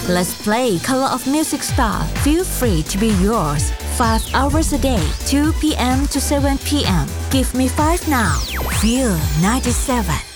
Let's play Color of Music Star. Feel free to be yours. 5 hours a day, 2 p.m. to 7 p.m. Give me 5 now. Feel 97.